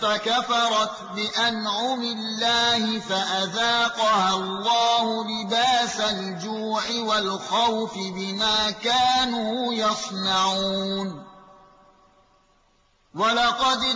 فكفرت بأنعم الله فأذاقها الله لباس الجوع والخوف بما كانوا يصنعون. ولقد